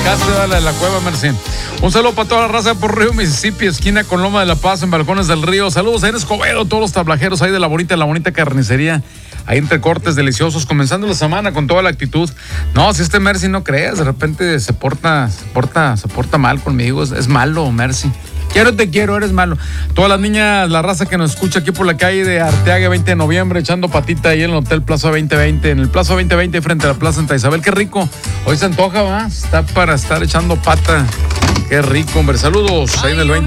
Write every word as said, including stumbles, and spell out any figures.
aplicaste, dale a la cueva, Mercy. Un saludo para toda la raza por Río Mississippi, esquina con Loma de la Paz, en Balcones del Río. Saludos a en Escobedo, todos los tablajeros ahí de la bonita, la bonita carnicería. Ahí entre cortes deliciosos, comenzando la semana con toda la actitud. No, si este Mercy no creas, de repente se porta, se porta, se porta mal conmigo. Es, es malo, Mercy. Quiero, te quiero, eres malo. Todas las niñas, la raza que nos escucha aquí por la calle de Arteaga, veinte de noviembre, echando patita ahí en el Hotel Plaza veinte veinte, en el Plaza veinte veinte frente a la Plaza Santa Isabel. Qué rico. Hoy se antoja, ¿va? Está para estar echando pata. Qué rico, hombre. Saludos ahí en el veinte.